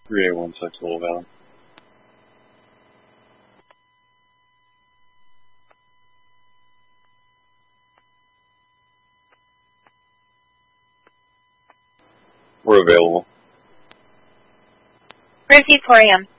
3816 Little Valley. We're available. Repeat 4 a.m.